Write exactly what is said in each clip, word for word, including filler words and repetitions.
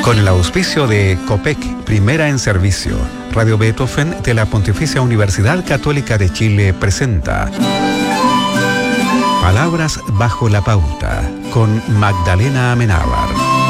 Con el auspicio de COPEC, primera en servicio, Radio Beethoven de la Pontificia Universidad Católica de Chile presenta Palabras bajo la pauta, con Magdalena Amenábar.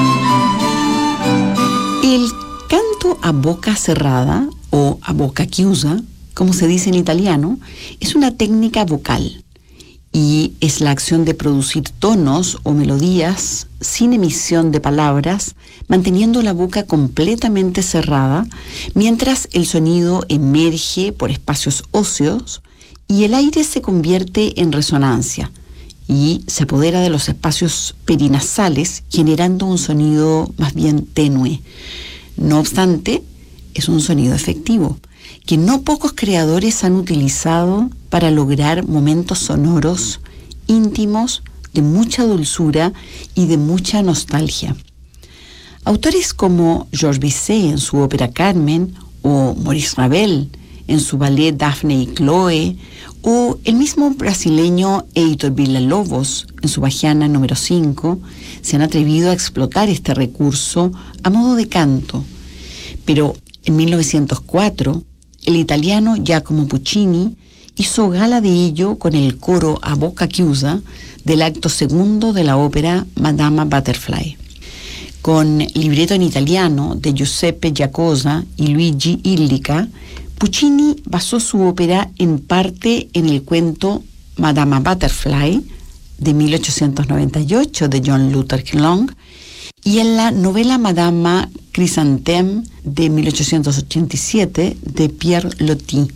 El canto a boca cerrada, o a boca chiusa, como se dice en italiano, es una técnica vocal y es la acción de producir tonos o melodías sin emisión de palabras, manteniendo la boca completamente cerrada, mientras el sonido emerge por espacios óseos y el aire se convierte en resonancia y se apodera de los espacios perinasales, generando un sonido más bien tenue. No obstante, es un sonido efectivo, que no pocos creadores han utilizado para lograr momentos sonoros íntimos, de mucha dulzura y de mucha nostalgia. Autores como Georges Bizet en su ópera Carmen, o Maurice Ravel en su ballet Daphne y Chloe, o el mismo brasileño Heitor Villa-Lobos en su Bachiana número cinco, se han atrevido a explotar este recurso a modo de canto. Pero en mil novecientos cuatro, el italiano Giacomo Puccini hizo gala de ello con el coro a boca chiusa del acto segundo de la ópera Madama Butterfly. Con libreto en italiano de Giuseppe Giacosa y Luigi Illica, Puccini basó su ópera en parte en el cuento Madama Butterfly de mil ochocientos noventa y ocho de John Luther Long y en la novela Madama Chrysanthème de mil ochocientos ochenta y siete de Pierre Loti.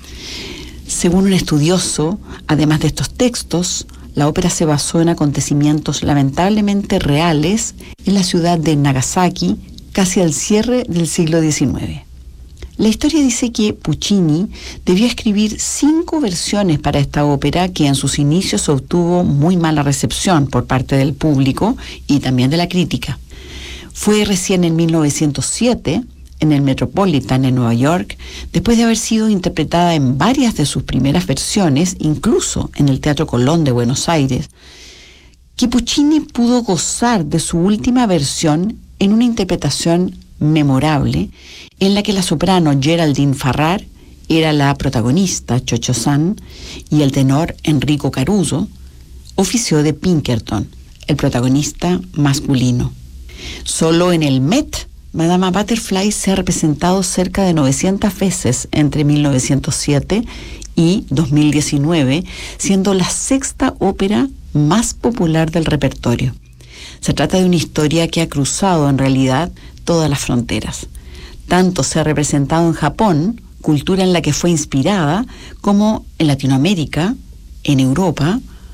Según un estudioso, además de estos textos, la ópera se basó en acontecimientos lamentablemente reales en la ciudad de Nagasaki, casi al cierre del siglo diecinueve. La historia dice que Puccini debió escribir cinco versiones para esta ópera, que en sus inicios obtuvo muy mala recepción por parte del público y también de la crítica. Fue recién en mil novecientos siete, en el Metropolitan en Nueva York, después de haber sido interpretada en varias de sus primeras versiones, incluso en el Teatro Colón de Buenos Aires, que Puccini pudo gozar de su última versión en una interpretación memorable en la que la soprano Geraldine Farrar era la protagonista, Chocho San, y el tenor Enrico Caruso ofició de Pinkerton, el protagonista masculino. Solo en el Met, Madama Butterfly se ha representado cerca de novecientas veces entre mil novecientos siete y dos mil diecinueve, siendo la sexta ópera más popular del repertorio. Se trata de una historia que ha cruzado en realidad todas las fronteras. Tanto se ha representado en Japón, cultura en la que fue inspirada, como en Latinoamérica, en Europa